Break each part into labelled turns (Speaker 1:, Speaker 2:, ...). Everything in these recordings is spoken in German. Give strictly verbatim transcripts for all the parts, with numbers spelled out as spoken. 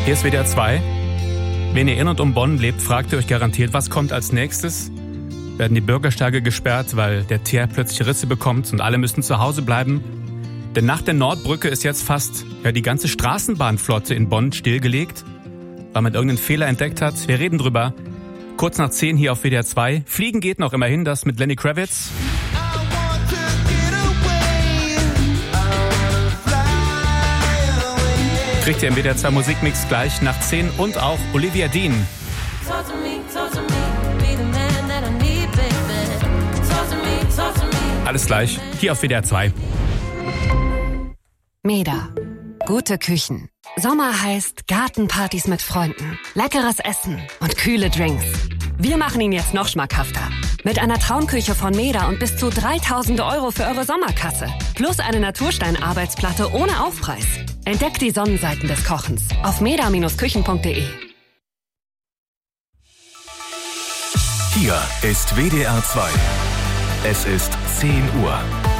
Speaker 1: Hier ist W D R zwei. Wenn ihr in und um Bonn lebt, fragt ihr euch garantiert, was kommt als nächstes? Werden die Bürgersteige gesperrt, weil der Teer plötzlich Risse bekommt und alle müssen zu Hause bleiben? Denn nach der Nordbrücke ist jetzt fast ja, die ganze Straßenbahnflotte in Bonn stillgelegt, weil man irgendeinen Fehler entdeckt hat. Wir reden drüber. Kurz nach zehn hier auf W D R zwei. Fliegen geht noch immerhin, das mit Lenny Kravitz. Kriegt ihr im W D R zwei Musikmix gleich nach zehn und auch Olivia Dean. Alles gleich hier auf W D R zwei.
Speaker 2: Meda. Gute Küchen. Sommer heißt Gartenpartys mit Freunden, leckeres Essen und kühle Drinks. Wir machen ihn jetzt noch schmackhafter. Mit einer Traumküche von Meda und bis zu dreitausend Euro für eure Sommerkasse. Plus eine Naturstein-Arbeitsplatte ohne Aufpreis. Entdeckt die Sonnenseiten des Kochens auf meda Bindestrich küchen punkt de.
Speaker 3: Hier ist W D R zwei. Es ist zehn Uhr.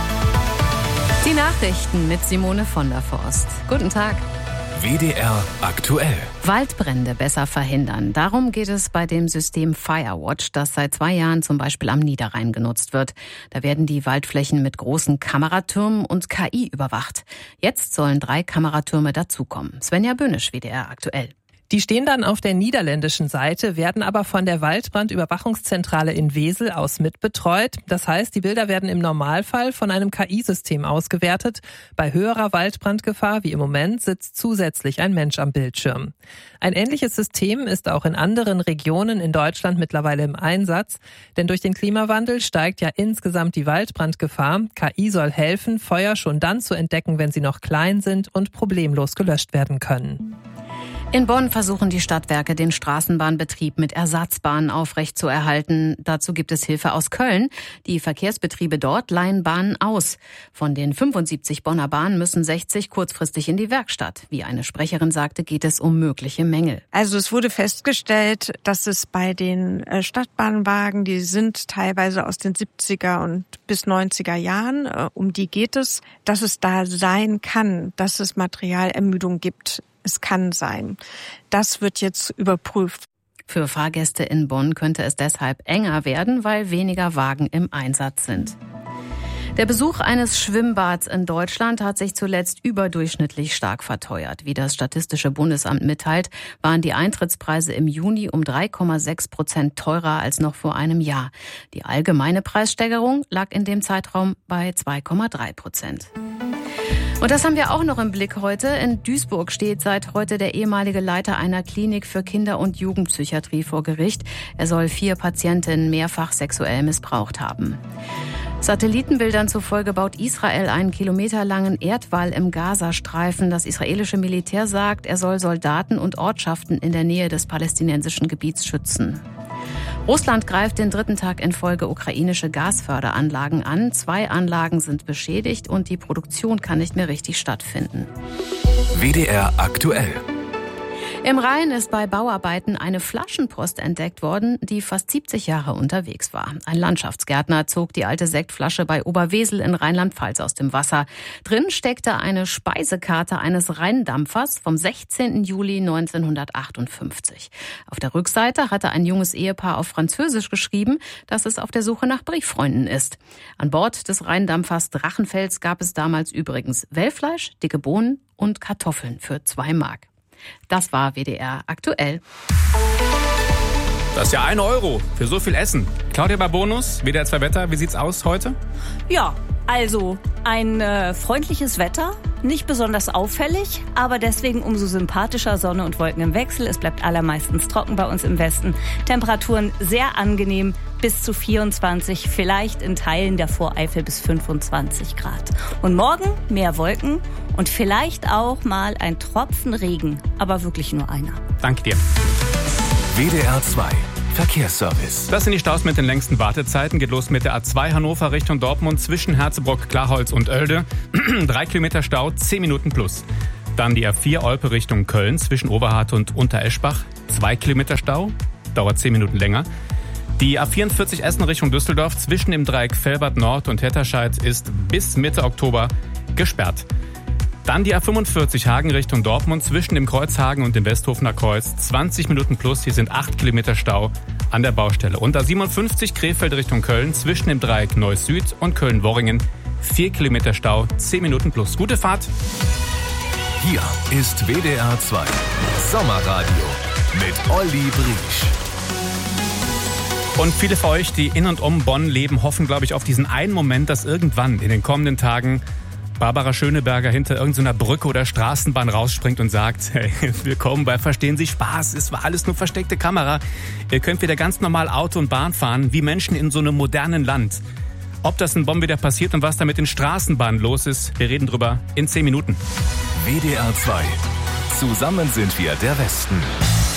Speaker 4: Die Nachrichten mit Simone von der Forst. Guten Tag.
Speaker 3: W D R aktuell.
Speaker 4: Waldbrände besser verhindern. Darum geht es bei dem System Firewatch, das seit zwei Jahren zum Beispiel am Niederrhein genutzt wird. Da werden die Waldflächen mit großen Kameratürmen und K I überwacht. Jetzt sollen drei Kameratürme dazukommen. Svenja Böhnisch, W D R aktuell.
Speaker 5: Die stehen dann auf der niederländischen Seite, werden aber von der Waldbrandüberwachungszentrale in Wesel aus mitbetreut. Das heißt, die Bilder werden im Normalfall von einem K I-System ausgewertet. Bei höherer Waldbrandgefahr wie im Moment sitzt zusätzlich ein Mensch am Bildschirm. Ein ähnliches System ist auch in anderen Regionen in Deutschland mittlerweile im Einsatz. Denn durch den Klimawandel steigt ja insgesamt die Waldbrandgefahr. K I soll helfen, Feuer schon dann zu entdecken, wenn sie noch klein sind und problemlos gelöscht werden können.
Speaker 4: In Bonn versuchen die Stadtwerke, den Straßenbahnbetrieb mit Ersatzbahnen aufrechtzuerhalten. Dazu gibt es Hilfe aus Köln. Die Verkehrsbetriebe dort leihen Bahnen aus. Von den fünfundsiebzig Bonner Bahnen müssen sechzig kurzfristig in die Werkstatt. Wie eine Sprecherin sagte, geht es um mögliche Mängel.
Speaker 6: Also es wurde festgestellt, dass es bei den Stadtbahnwagen, die sind teilweise aus den siebziger und bis neunziger Jahren, um die geht es, dass es da sein kann, dass es Materialermüdung gibt. Es kann sein. Das wird jetzt überprüft.
Speaker 4: Für Fahrgäste in Bonn könnte es deshalb enger werden, weil weniger Wagen im Einsatz sind. Der Besuch eines Schwimmbads in Deutschland hat sich zuletzt überdurchschnittlich stark verteuert. Wie das Statistische Bundesamt mitteilt, waren die Eintrittspreise im Juni um drei Komma sechs Prozent teurer als noch vor einem Jahr. Die allgemeine Preissteigerung lag in dem Zeitraum bei zwei Komma drei Prozent. Und das haben wir auch noch im Blick heute. In Duisburg steht seit heute der ehemalige Leiter einer Klinik für Kinder- und Jugendpsychiatrie vor Gericht. Er soll vier Patientinnen mehrfach sexuell missbraucht haben. Satellitenbildern zufolge baut Israel einen kilometerlangen Erdwall im Gazastreifen. Das israelische Militär sagt, er soll Soldaten und Ortschaften in der Nähe des palästinensischen Gebiets schützen. Russland greift den dritten Tag in Folge ukrainische Gasförderanlagen an. Zwei Anlagen sind beschädigt und die Produktion kann nicht mehr richtig stattfinden.
Speaker 3: W D R aktuell.
Speaker 4: Im Rhein ist bei Bauarbeiten eine Flaschenpost entdeckt worden, die fast siebzig Jahre unterwegs war. Ein Landschaftsgärtner zog die alte Sektflasche bei Oberwesel in Rheinland-Pfalz aus dem Wasser. Drin steckte eine Speisekarte eines Rheindampfers vom sechzehnten Juli neunzehnhundertachtundfünfzig. Auf der Rückseite hatte ein junges Ehepaar auf Französisch geschrieben, dass es auf der Suche nach Brieffreunden ist. An Bord des Rheindampfers Drachenfels gab es damals übrigens Wellfleisch, dicke Bohnen und Kartoffeln für zwei Mark. Das war W D R aktuell.
Speaker 1: Das ist ja ein Euro für so viel Essen. Claudia bei Bonus, W D R zwei Wetter, wie sieht's aus heute?
Speaker 7: Ja, also ein äh, freundliches Wetter, nicht besonders auffällig, aber deswegen umso sympathischer. Sonne und Wolken im Wechsel. Es bleibt allermeistens trocken bei uns im Westen. Temperaturen sehr angenehm, bis zu vierundzwanzig, vielleicht in Teilen der Voreifel bis fünfundzwanzig Grad. Und morgen mehr Wolken und vielleicht auch mal ein Tropfen Regen, aber wirklich nur einer.
Speaker 1: Danke dir.
Speaker 3: W D R zwei Verkehrsservice.
Speaker 1: Das sind die Staus mit den längsten Wartezeiten. Geht los mit der A zwei Hannover Richtung Dortmund zwischen Herzebrock, Klarholz und Oelde. Drei Kilometer Stau, zehn Minuten plus. Dann die A vier Olpe Richtung Köln zwischen Oberhardt und Untereschbach. Zwei Kilometer Stau, dauert zehn Minuten länger. Die A vierundvierzig Essen Richtung Düsseldorf zwischen dem Dreieck Velbert Nord und Hetterscheid ist bis Mitte Oktober gesperrt. Dann die A fünfundvierzig Hagen Richtung Dortmund zwischen dem Kreuzhagen und dem Westhofener Kreuz. zwanzig Minuten plus, hier sind acht Kilometer Stau an der Baustelle. Und A siebenundfünfzig Krefeld Richtung Köln zwischen dem Dreieck Neuss Süd und Köln-Worringen. vier Kilometer Stau, zehn Minuten plus. Gute Fahrt.
Speaker 3: Hier ist W D R zwei Sommerradio mit Olli Briesch.
Speaker 1: Und viele von euch, die in und um Bonn leben, hoffen, glaube ich, auf diesen einen Moment, dass irgendwann in den kommenden Tagen Barbara Schöneberger hinter irgendeiner Brücke oder Straßenbahn rausspringt und sagt, hey, willkommen bei Verstehen Sie Spaß, es war alles nur versteckte Kamera. Ihr könnt wieder ganz normal Auto und Bahn fahren, wie Menschen in so einem modernen Land. Ob das in Bonn wieder passiert und was da mit den Straßenbahnen los ist, wir reden drüber in zehn Minuten.
Speaker 3: W D R zwei. Zusammen sind wir der Westen.